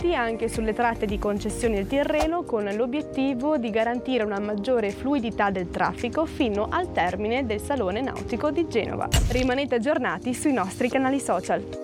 aggiornamenti anche sulle tratte di concessione del Tirreno, con l'obiettivo di garantire una maggiore fluidità del traffico fino al termine del Salone Nautico di Genova. Rimanete aggiornati sui nostri canali social.